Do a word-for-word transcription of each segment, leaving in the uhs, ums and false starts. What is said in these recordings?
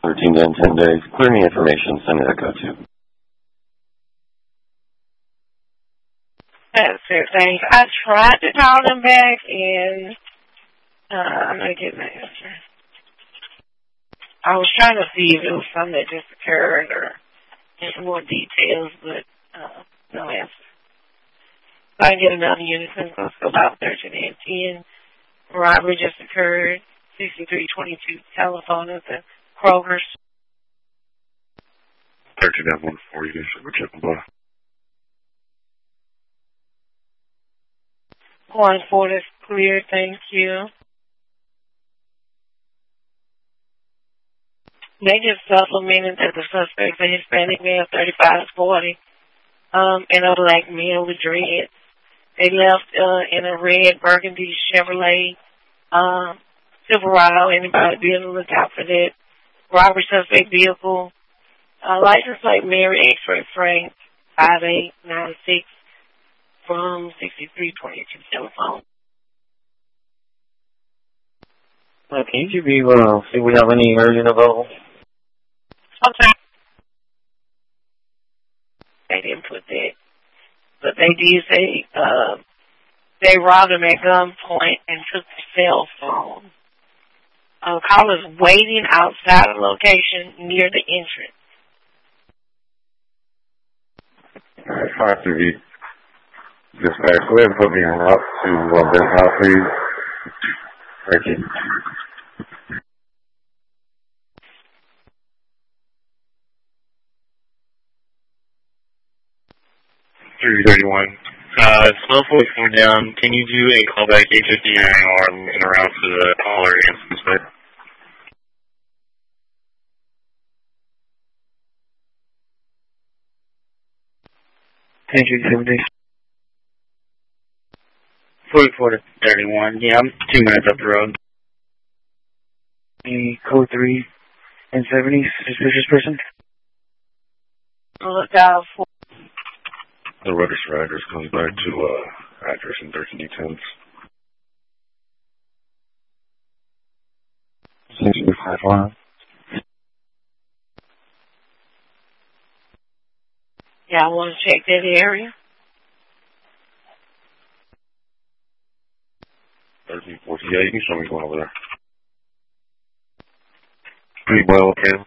thirteen to ten days. Clear me information, send it Echo two. That's it, thanks. I tried to call them back, and uh, I'm not getting an answer. I was trying to see if it was something that just occurred or just more details, but uh, no answer. So I get another unit since let's go about thirteen and ten. Robbery just occurred. sixty-three twenty-two telephone at the Kroger's. thirteen and one forty, so we're checking by. One four is clear, thank you. They just supplemented that the suspect's a Hispanic male, thirty-five to forty, um, and a black male with dreads. They left uh, in a red burgundy Chevrolet um, Silverado. Anybody be on the lookout for that. Robbery suspect vehicle. Uh, license plate Mary X-ray Frank five eight nine six from sixty-three twenty-two telephone. Uh, can you be uh, see if we have any urgent available? Okay. They didn't put that. But they did say uh, they robbed him at gunpoint and took the cell phone. Uh, callers waiting outside the location near the entrance. Alright, five three. Dispatch, go ahead and put me on route to uh, this house, please. Thank you. three thirty-one. Uh, twelve forty-four down. Can you do a callback eight fifty-nine or in around to the caller and suspect? Entry seventy. forty-four to thirty-one. Yeah, I'm two minutes up the road. The code three and seventy, suspicious person? Look out for. The register address comes back to uh, address in thirteen tens. six two five one. Yeah, I want to check that area. thirteen forty. Yeah, you can show me going over there. Pretty well, Ken.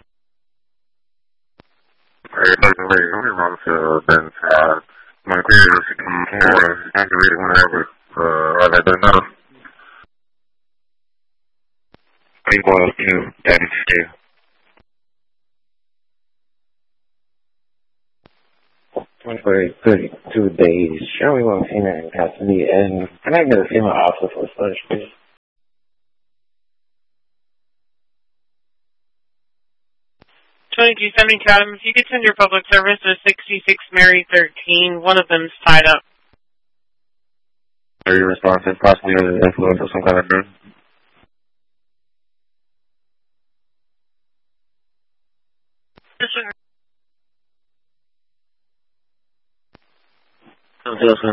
Hey, by the way, I'm around to Ben. Uh, my creators come for activate whenever. Uh, are they done now? Pretty well, too. That is true. twenty-four, thirty-two days. Show me one female in custody, and can I get a female officer for search, please? twenty-two seventy Adam, if you could send your public service to sixty-six Mary thirteen, one of them's tied up. Are you responsive, possibly under the influence of some kind of drug? Wilson.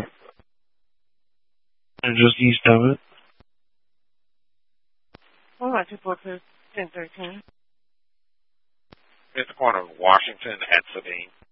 I'm just east of it. Oh, I just looked at ten thirteen. At the corner of Washington and Sabine.